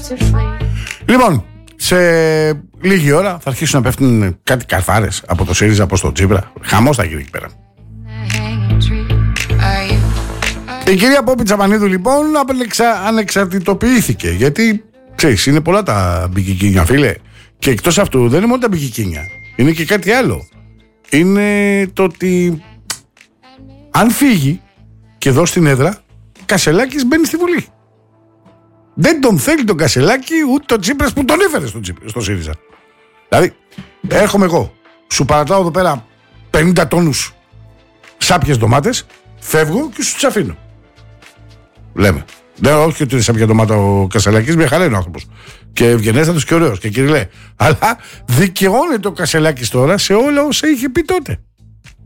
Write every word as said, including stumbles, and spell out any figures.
Λοιπόν, σε λίγη ώρα θα αρχίσουν να πέφτουν κάτι καρφάρες από το ΣΥΡΙΖΑ προς το Τσίπρα. Χαμός θα γίνει εκεί πέρα. Η κυρία Πόπη Τσαπανίδου λοιπόν ανεξαρτητοποιήθηκε. Γιατί ξέρεις, είναι πολλά τα μπικικίνια, φίλε. Και εκτός αυτού δεν είναι μόνο τα μπικικίνια. Είναι και κάτι άλλο. Είναι το ότι αν φύγει και δώσει στην έδρα, Κασελάκης μπαίνει στη Βουλή. Δεν τον θέλει τον Κασελάκη ούτε τον Τσίπρας που τον έφερε στο, στο ΣΥΡΙΖΑ. Δηλαδή, έρχομαι εγώ, σου παρατάω εδώ πέρα πενήντα τόνους σάπιες ντομάτες, φεύγω και σου τις αφήνω. Λέμε. Δεν όχι ότι είναι σάπια ντομάτα ο Κασελάκης, μια χαρά είναι ο άνθρωπος. Και ευγενέστατος και ωραίος και κυριλέ. Αλλά δικαιώνεται ο Κασελάκης τώρα σε όλα όσα είχε πει τότε.